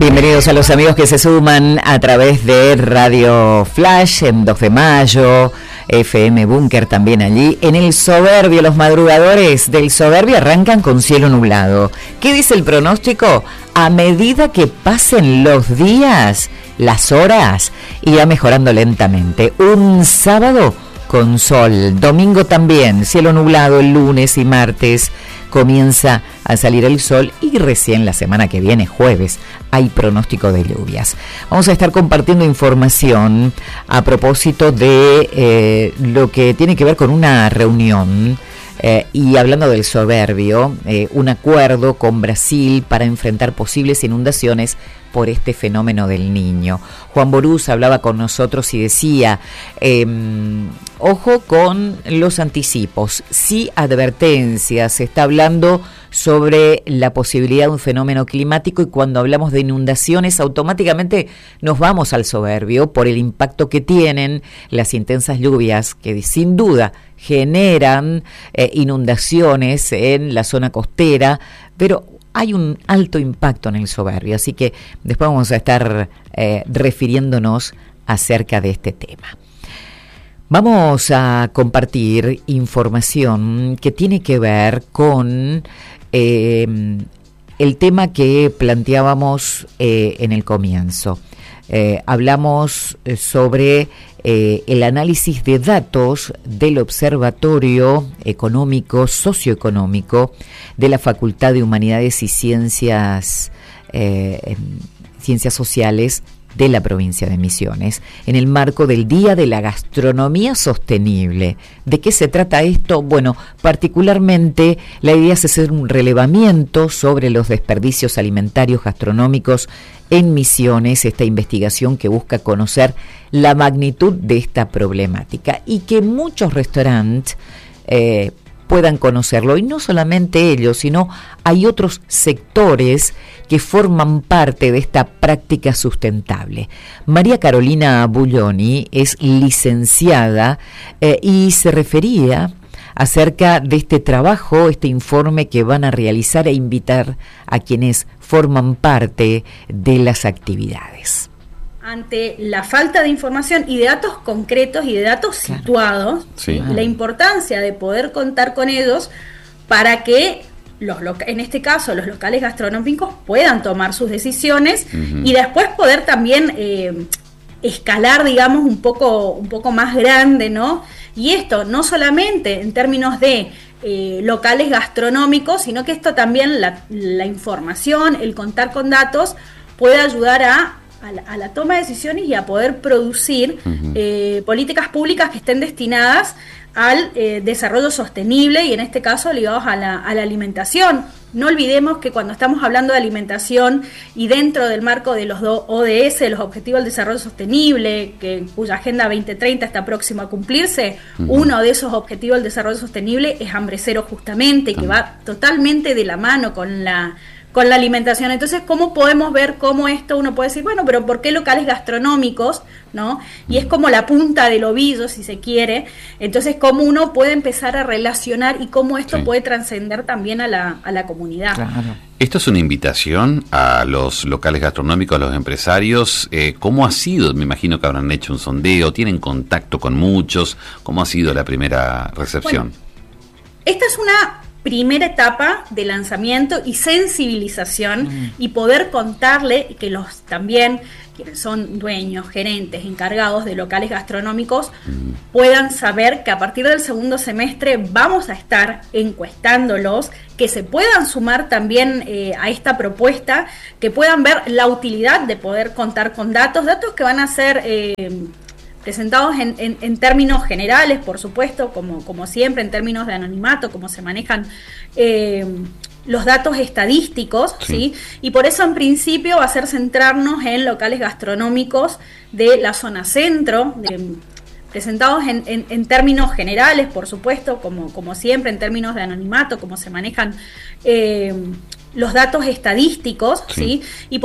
Bienvenidos a los amigos que se suman a través de Radio Flash en 2 de mayo, FM Búnker también allí. En el Soberbio, los madrugadores del Soberbio arrancan con cielo nublado. ¿Qué dice el pronóstico? A medida que pasen los días, las horas, irá mejorando lentamente. Un sábado con sol, domingo también, cielo nublado el lunes y martes. Comienza a salir el sol y recién la semana que viene, jueves, hay pronóstico de lluvias. Vamos a estar compartiendo información a propósito de lo que tiene que ver con una reunión y hablando del Soberbio, un acuerdo con Brasil para enfrentar posibles inundaciones por este fenómeno del Niño. Juan Borús hablaba con nosotros y decía, ojo con los anticipos, sí advertencias, se está hablando sobre la posibilidad de un fenómeno climático y cuando hablamos de inundaciones automáticamente nos vamos al Soberbio por el impacto que tienen las intensas lluvias que sin duda generan inundaciones en la zona costera, pero hay un alto impacto en el Soberbio, así que después vamos a estar refiriéndonos acerca de este tema. Vamos a compartir información que tiene que ver con el tema que planteábamos en el comienzo. Hablamos sobre el análisis de datos del Observatorio Económico, Socioeconómico de la Facultad de Humanidades y Ciencias Sociales de la provincia de Misiones, en el marco del Día de la Gastronomía Sostenible. ¿De qué se trata esto? Bueno, particularmente la idea es hacer un relevamiento sobre los desperdicios alimentarios gastronómicos en Misiones, esta investigación que busca conocer la magnitud de esta problemática y que muchos restaurantes puedan conocerlo, y no solamente ellos, sino hay otros sectores que forman parte de esta práctica sustentable. María Carolina Buglioni es licenciada y se refería acerca de este trabajo, este informe que van a realizar e invitar a quienes forman parte de las actividades. Ante la falta de información y de datos concretos y de datos situados, sí, la importancia de poder contar con ellos para que en este caso los locales gastronómicos puedan tomar sus decisiones y después poder también escalar, digamos, un poco más grande, ¿no? Y esto no solamente en términos de locales gastronómicos, sino que esto también la información, el contar con datos puede ayudar a la toma de decisiones y a poder producir políticas públicas que estén destinadas al desarrollo sostenible y en este caso ligados a la alimentación. No olvidemos que cuando estamos hablando de alimentación y dentro del marco de los ODS, de los Objetivos del Desarrollo Sostenible, cuya Agenda 2030 está próxima a cumplirse, uno de esos Objetivos del Desarrollo Sostenible es hambre cero justamente, que va totalmente de la mano con la alimentación. Entonces, ¿cómo podemos ver cómo esto uno puede decir, bueno, pero ¿por qué locales gastronómicos? ¿No? Y es como la punta del ovillo, si se quiere. Entonces, ¿cómo uno puede empezar a relacionar y cómo esto puede trascender también a la comunidad? Claro. Esto es una invitación a los locales gastronómicos, a los empresarios. ¿Cómo ha sido? Me imagino que habrán hecho un sondeo, tienen contacto con muchos. ¿Cómo ha sido la primera recepción? Bueno, esta es una primera etapa de lanzamiento y sensibilización y poder contarle que los también quienes son dueños, gerentes, encargados de locales gastronómicos puedan saber que a partir del segundo semestre vamos a estar encuestándolos, que se puedan sumar también a esta propuesta, que puedan ver la utilidad de poder contar con datos que van a ser presentados en términos generales, por supuesto, como siempre, en términos de anonimato, como se manejan los datos estadísticos, ¿sí? Y por eso, en principio, va a ser centrarnos en locales gastronómicos de la zona centro, presentados en términos generales, por supuesto, como siempre, en términos de anonimato, como se manejan los datos estadísticos, ¿sí? Y